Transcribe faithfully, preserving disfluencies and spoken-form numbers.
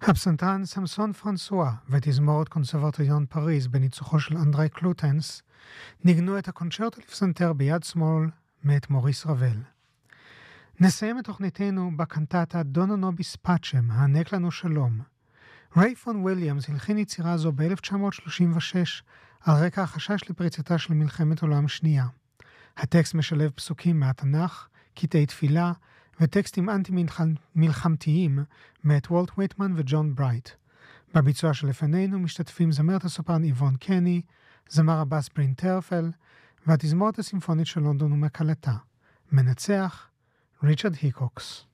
הפסנתרן סמסון פרנסואה ותזמורת קונסרבטוריון פריז בניצוחו של אנדרי קלוטנס ניגנו את הקונצ'רטו לפסנתר ביד שמאל מאת מוריס רבל. נסיים את תוכניתנו בקנטטה דונו נוביס פאצ'ם, הענק לנו שלום. ריי פון וויליאמס הלחין יצירה זו ב-אלף תשע מאות שלושים ושש על רקע החשש לפריצתה של מלחמת עולם שנייה. הטקסט משלב פסוקים מהתנ"ך, קטעי תפילה וטקסטים אנטי-מלחמתיים מאת וולט וויטמן וג'ון ברייט. בביצוע שלפנינו משתתפים זמרת הסופרן איבון קני, זמר הבאס ברין טרפל והתזמורת הסימפונית של לונדון ומקלטה. מנצח ריצ'רד היקוקס.